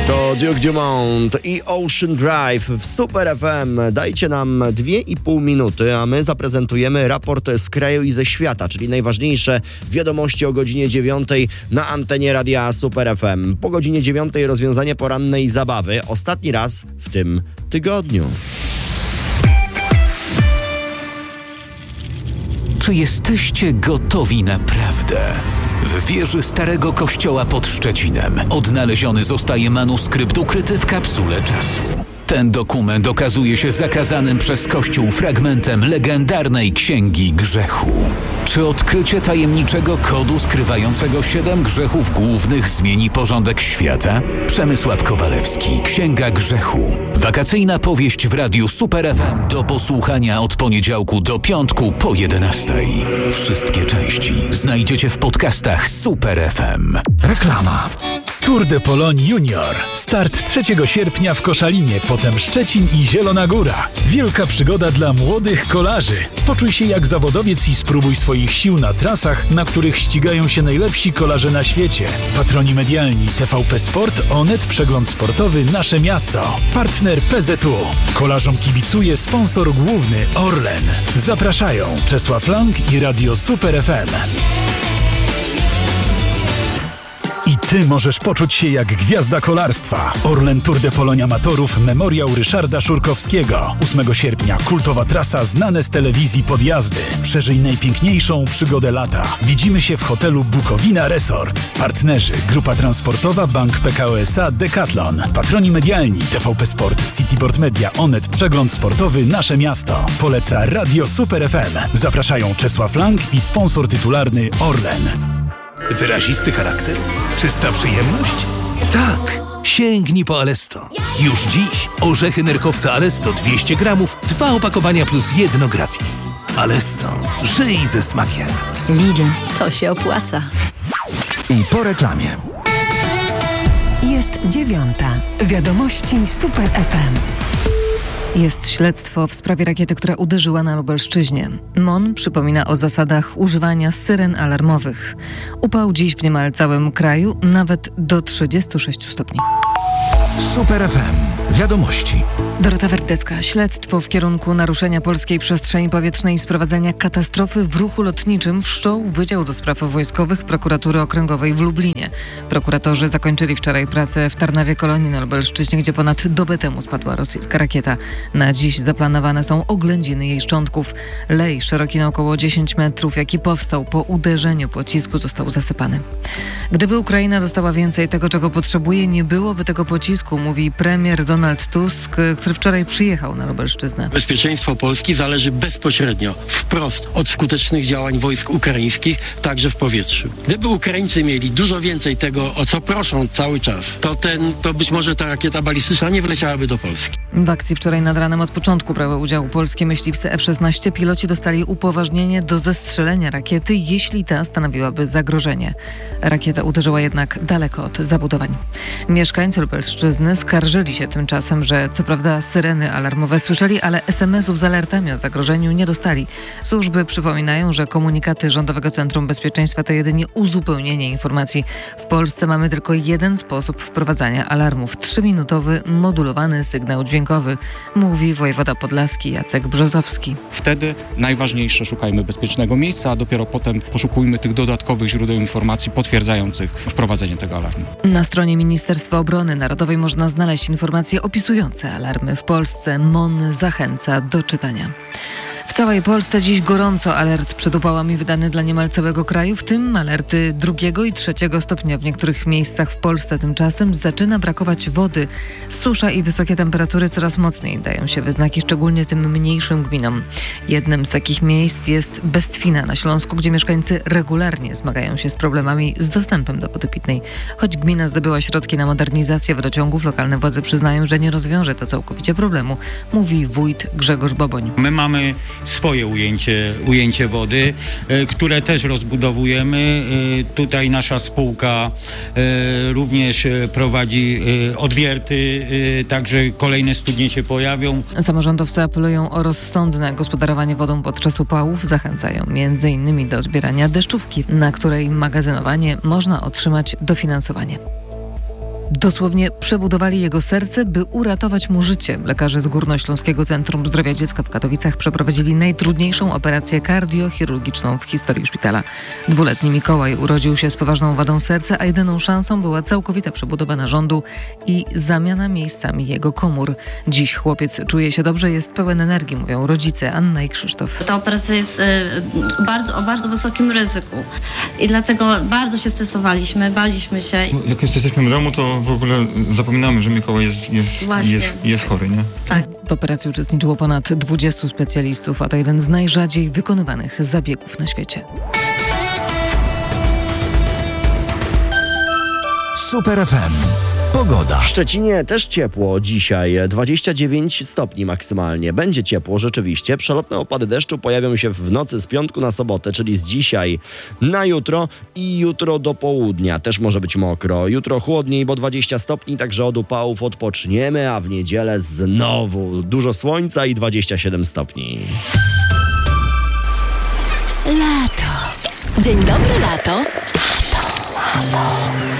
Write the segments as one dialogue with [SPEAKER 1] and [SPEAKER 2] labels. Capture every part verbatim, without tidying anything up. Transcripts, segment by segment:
[SPEAKER 1] To Duke Dumont i Ocean Drive w Super F M. Dajcie nam dwie i pół minuty, a my zaprezentujemy raport z kraju i ze świata, czyli najważniejsze wiadomości o godzinie dziewiątej na antenie radia Super F M. Po godzinie dziewiątej rozwiązanie porannej zabawy. Ostatni raz w tym tygodniu.
[SPEAKER 2] Czy jesteście gotowi naprawdę? W wieży Starego Kościoła pod Szczecinem odnaleziony zostaje manuskrypt ukryty w kapsule czasu. Ten dokument okazuje się zakazanym przez Kościół fragmentem legendarnej Księgi Grzechu. Czy odkrycie tajemniczego kodu skrywającego siedem grzechów głównych zmieni porządek świata? Przemysław Kowalewski, Księga Grzechu. Wakacyjna powieść w radiu Super F M do posłuchania od poniedziałku do piątku po jedenastej. Wszystkie części znajdziecie w podcastach Super F M.
[SPEAKER 3] Reklama. Tour de Pologne Junior. Start trzeciego sierpnia w Koszalinie, potem Szczecin i Zielona Góra. Wielka przygoda dla młodych kolarzy. Poczuj się jak zawodowiec i spróbuj swoich sił na trasach, na których ścigają się najlepsi kolarze na świecie. Patroni medialni T V P Sport, Onet, Przegląd Sportowy, Nasze Miasto. Partner P Z U. Kolarzom kibicuje sponsor główny Orlen. Zapraszają Czesław Lang i Radio Super F M. I ty możesz poczuć się jak gwiazda kolarstwa. Orlen Tour de Pologne Amatorów Memoriał Ryszarda Szurkowskiego. ósmego sierpnia kultowa trasa znane z telewizji podjazdy. Przeżyj najpiękniejszą przygodę lata. Widzimy się w hotelu Bukowina Resort. Partnerzy Grupa Transportowa, Bank P K O S A, Decathlon. Patroni medialni T V P Sport, Cityboard Media, Onet, Przegląd Sportowy, Nasze Miasto. Poleca Radio Super F M. Zapraszają Czesław Lang i sponsor tytularny Orlen.
[SPEAKER 4] Wyrazisty charakter? Czysta przyjemność? Tak! Sięgnij po Alesto. Już dziś orzechy nerkowca Alesto dwieście gramów, dwa opakowania plus jedno gratis. Alesto. Żyj ze smakiem.
[SPEAKER 5] Lidl, to się opłaca.
[SPEAKER 3] I po reklamie.
[SPEAKER 5] Jest dziewiąta. Wiadomości Super F M. Jest śledztwo w sprawie rakiety, która uderzyła na Lubelszczyźnie. M O N przypomina o zasadach używania syren alarmowych. Upał dziś w niemal całym kraju, nawet do trzydziestu sześciu stopni.
[SPEAKER 3] Super F M. Wiadomości.
[SPEAKER 5] Dorota Werdecka. Śledztwo w kierunku naruszenia polskiej przestrzeni powietrznej i sprowadzenia katastrofy w ruchu lotniczym wszczął Wydział do Spraw Wojskowych Prokuratury Okręgowej w Lublinie. Prokuratorzy zakończyli wczoraj pracę w Tarnawie Kolonii na Lubelszczyźnie, gdzie ponad dobę temu spadła rosyjska rakieta. Na dziś zaplanowane są oględziny jej szczątków. Lej szeroki na około dziesięć metrów, jaki powstał po uderzeniu pocisku, został zasypany. Gdyby Ukraina dostała więcej tego, czego potrzebuje, nie byłoby tego pocisku, mówi premier Donald Tusk, który wczoraj przyjechał na Lubelszczyznę.
[SPEAKER 6] Bezpieczeństwo Polski zależy bezpośrednio, wprost od skutecznych działań wojsk ukraińskich, także w powietrzu. Gdyby Ukraińcy mieli dużo więcej tego, o co proszą cały czas, to, ten, to być może ta rakieta balistyczna nie wleciałaby do Polski.
[SPEAKER 5] W akcji wczoraj nad ranem od początku brały udział polskie myśliwce F szesnaście. Piloci dostali upoważnienie do zestrzelenia rakiety, jeśli ta stanowiłaby zagrożenie. Rakieta uderzyła jednak daleko od zabudowań. Mieszkańcy Lubelszczyzny skarżyli się tymczasem, że co prawda syreny alarmowe słyszeli, ale es em esów z alertami o zagrożeniu nie dostali. Służby przypominają, że komunikaty Rządowego Centrum Bezpieczeństwa to jedynie uzupełnienie informacji. W Polsce mamy tylko jeden sposób wprowadzania alarmów. Trzyminutowy, modulowany sygnał dźwiękowy, mówi wojewoda podlaski Jacek Brzozowski.
[SPEAKER 7] Wtedy najważniejsze, szukajmy bezpiecznego miejsca, a dopiero potem poszukujmy tych dodatkowych źródeł informacji potwierdzających wprowadzenie tego alarmu.
[SPEAKER 5] Na stronie Ministerstwa Obrony Narodowej można znaleźć informacje opisujące alarmy w Polsce. M O N zachęca do czytania. W całej Polsce dziś gorąco alert przed upałami wydany dla niemal całego kraju, w tym alerty drugiego i trzeciego stopnia. W niektórych miejscach w Polsce tymczasem zaczyna brakować wody. Susza i wysokie temperatury coraz mocniej dają się we znaki, szczególnie tym mniejszym gminom. Jednym z takich miejsc jest Bestwina na Śląsku, gdzie mieszkańcy regularnie zmagają się z problemami z dostępem do wody pitnej. Choć gmina zdobyła środki na modernizację wodociągów, lokalne władze przyznają, że nie rozwiąże to całkowicie problemu, mówi wójt Grzegorz Boboń.
[SPEAKER 8] My mamy swoje ujęcie, ujęcie wody, y, które też rozbudowujemy. Y, tutaj nasza spółka y, również y, prowadzi y, odwierty, y, także kolejne studnie się pojawią.
[SPEAKER 5] Samorządowcy apelują o rozsądne gospodarowanie wodą podczas upałów. Zachęcają między innymi do zbierania deszczówki, na której magazynowanie można otrzymać dofinansowanie. Dosłownie przebudowali jego serce, by uratować mu życie. Lekarze z Górnośląskiego Centrum Zdrowia Dziecka w Katowicach przeprowadzili najtrudniejszą operację kardiochirurgiczną w historii szpitala. Dwuletni Mikołaj urodził się z poważną wadą serca, a jedyną szansą była całkowita przebudowa narządu i zamiana miejscami jego komór. Dziś chłopiec czuje się dobrze, jest pełen energii, mówią rodzice Anna i Krzysztof.
[SPEAKER 9] Ta operacja jest y, bardzo, o bardzo wysokim ryzyku i dlatego bardzo się stresowaliśmy, baliśmy się.
[SPEAKER 10] Jak jesteśmy w domu, to w ogóle zapominamy, że Mikołaj jest, jest, jest, jest chory, nie?
[SPEAKER 9] Tak.
[SPEAKER 5] W operacji uczestniczyło ponad dwudziestu specjalistów, a to jeden z najrzadziej wykonywanych zabiegów na świecie.
[SPEAKER 11] Super F M. Pogoda.
[SPEAKER 1] W Szczecinie też ciepło dzisiaj, dwadzieścia dziewięć stopni maksymalnie. Będzie ciepło rzeczywiście. Przelotne opady deszczu pojawią się w nocy z piątku na sobotę, czyli z dzisiaj na jutro i jutro do południa. Też może być mokro. Jutro chłodniej, bo dwadzieścia stopni, także od upałów odpoczniemy, a w niedzielę znowu dużo słońca i dwadzieścia siedem stopni.
[SPEAKER 12] Lato. Dzień dobry, lato. Lato.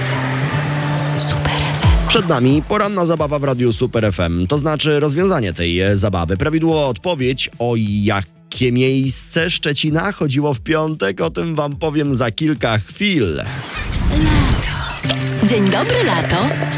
[SPEAKER 1] Przed nami poranna zabawa w Radiu Super F M, to znaczy rozwiązanie tej zabawy. Prawidłowa odpowiedź, o jakie miejsce Szczecina chodziło w piątek, o tym wam powiem za kilka chwil.
[SPEAKER 12] Lato. Dzień dobry, lato.